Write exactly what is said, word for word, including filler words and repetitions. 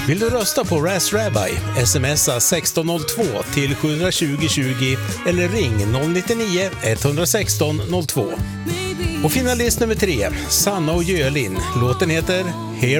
Vill du rösta på Ras Rabbi? Smsa sexton noll två till sju tjugo tjugo eller ring noll nio nio ett ett sex noll två. Och finalist nummer tre, Sanna och Jölin. Låten heter